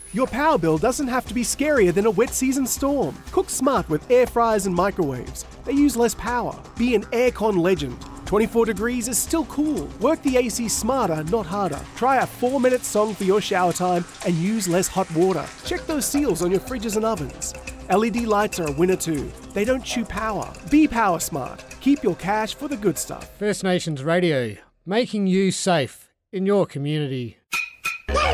Your power bill doesn't have to be scarier than a wet season storm. Cook smart with air fryers and microwaves. They use less power. Be an aircon legend. 24 degrees is still cool. Work the AC smarter, not harder. Try a 4-minute song for your shower time and use less hot water. Check those seals on your fridges and ovens. LED lights are a winner too. They don't chew power. Be power smart. Keep your cash for the good stuff. First Nations Radio, making you safe in your community.